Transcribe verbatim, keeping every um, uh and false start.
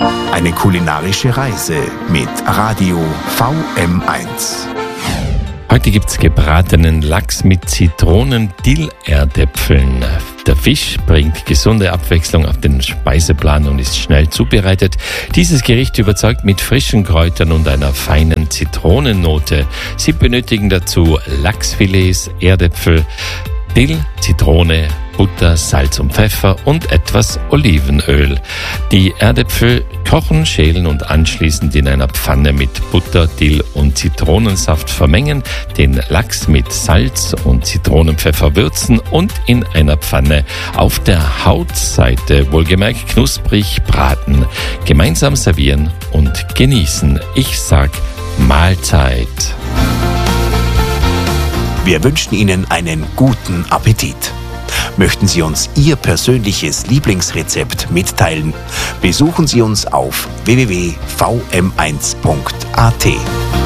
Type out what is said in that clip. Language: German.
Eine kulinarische Reise mit Radio V M eins. Heute gibt's gebratenen Lachs mit Zitronen-Dill-Erdäpfeln. Der Fisch bringt gesunde Abwechslung auf den Speiseplan und ist schnell zubereitet. Dieses Gericht überzeugt mit frischen Kräutern und einer feinen Zitronennote. Sie benötigen dazu Lachsfilets, Erdäpfel, Dill, Zitrone, Butter, Salz und Pfeffer und etwas Olivenöl. Die Erdäpfel kochen, schälen und anschließend in einer Pfanne mit Butter, Dill und Zitronensaft vermengen, den Lachs mit Salz und Zitronenpfeffer würzen und in einer Pfanne auf der Hautseite wohlgemerkt knusprig braten. Gemeinsam servieren und genießen. Ich sag Mahlzeit. Wir wünschen Ihnen einen guten Appetit. Möchten Sie uns Ihr persönliches Lieblingsrezept mitteilen? Besuchen Sie uns auf w w w punkt v m eins punkt a t.